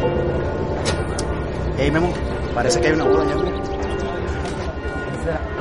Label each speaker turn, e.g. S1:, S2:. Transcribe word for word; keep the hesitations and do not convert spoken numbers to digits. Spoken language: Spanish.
S1: Ey, Memo, parece que hay una boda ya, mira.
S2: O sea,